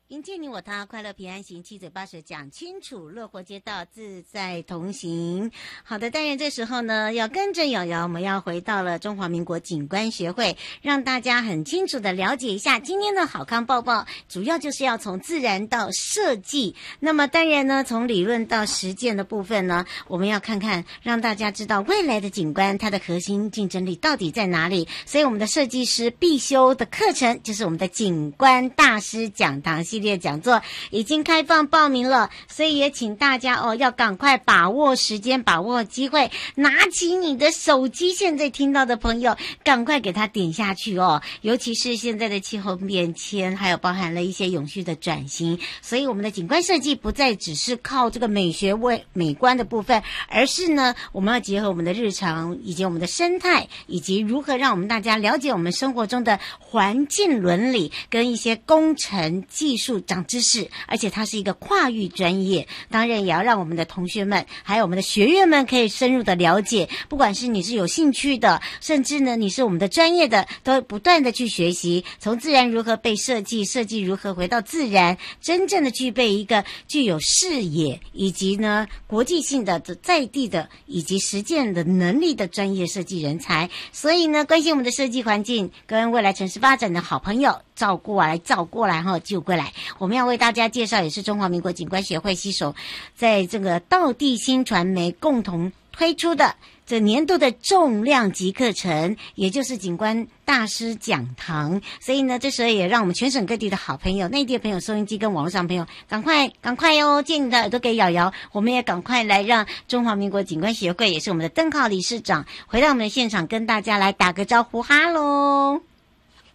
迎接你我他，快乐平安行，七嘴八舌讲清楚，乐活街道自在同行。好的，当然这时候呢，要跟着瑶瑶，我们要回到了中华民国景观学会，让大家很清楚的了解一下今天的好康报报，主要就是要从自然到设计。那么当然呢，从理论到实践的部分呢，我们要看看，让大家知道未来的景观它的核心竞争力到底在哪里。所以我们的设计师必修的课程就是我们的景观大师讲堂系列讲座已经开放报名了，所以也请大家要赶快把握时间，把握机会，拿起你的手机，现在听到的朋友赶快给它点下去哦。尤其是现在的气候变迁，还有包含了一些永续的转型，所以我们的景观设计不再只是靠这个美学美观的部分，而是呢我们要结合我们的日常以及我们的生态，以及如何让我们大家了解我们生活中的环境伦理跟一些工程技术长知识，而且它是一个跨域专业，当然也要让我们的同学们还有我们的学员们可以深入的了解，不管是你是有兴趣的，甚至呢你是我们的专业的，都不断的去学习，从自然如何被设计，设计如何回到自然，真正的具备一个具有视野以及呢国际性的在地的以及实践的能力的专业设计人才。所以呢，关心我们的设计环境跟未来城市发展的好朋友，照过来救过来，我们要为大家介绍，也是中华民国景观协会携手在这个道地新传媒共同推出的这年度的重量级课程，也就是景观大师讲堂。所以呢，这时候也让我们全省各地的好朋友，内地的朋友，收音机跟网络上朋友，赶快哦，借你的耳朵给瑶瑶，我们也赶快来让中华民国景观协会，也是我们的邓浩理事长，回到我们的现场跟大家来打个招呼，哈喽。